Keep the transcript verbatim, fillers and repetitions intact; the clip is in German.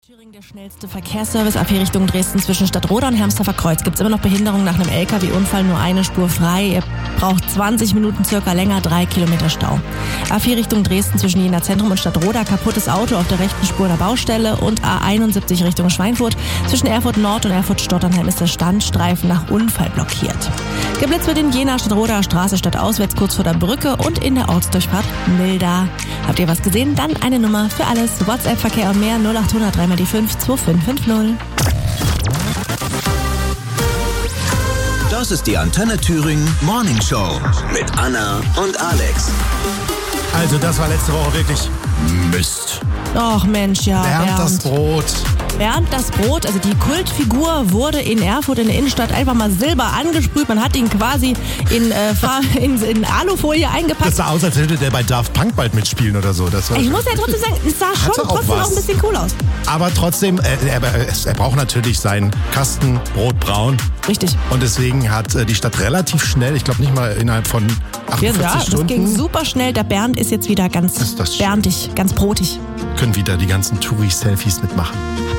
Thüringen, der schnellste Verkehrsservice ab hier Richtung Dresden zwischen Stadtroda und Hermsdorfer Kreuz. Gibt es immer noch Behinderung nach einem L K W-Unfall, nur eine Spur frei. Ihr braucht zwanzig Minuten circa länger, drei Kilometer Stau. Ab hier Richtung Dresden zwischen Jena Zentrum und Stadtroda, kaputtes Auto auf der rechten Spur der Baustelle und A einundsiebzig Richtung Schweinfurt. Zwischen Erfurt Nord und Erfurt Stotternheim ist der Standstreifen nach Unfall blockiert. Geblitzt wird in Jena Stadtroda Straße stadtauswärts kurz vor der Brücke und in der Ortsdurchfahrt Milda. Habt ihr was gesehen? Dann eine Nummer für alles. WhatsApp-Verkehr und mehr null acht hundert drei mal die fünf zwei fünf fünf null. Das ist die Antenne Thüringen Morning Show mit Anna und Alex. Also das war letzte Woche wirklich Mist. Och Mensch, ja, Bernd, Bernd. das Brot. Bernd das Brot, also die Kultfigur wurde in Erfurt in der Innenstadt einfach mal silber angesprüht. Man hat ihn quasi in, äh, in, in Alufolie eingepackt. Das sah aus, als würde der bei Daft Punk bald mitspielen oder so. Das war ich muss ja trotzdem sagen, es sah schon auch trotzdem was. auch ein bisschen cool aus. Aber trotzdem, äh, er, er braucht natürlich seinen Kasten Brot braun. Richtig. Und deswegen hat äh, die Stadt relativ schnell, ich glaube nicht mal innerhalb von achtundvierzig Ja, das Stunden. ging super schnell. Der Bernd ist jetzt wieder ganz Ist das schön. berndig, ganz brotig. Können wieder die ganzen Touri-Selfies mitmachen.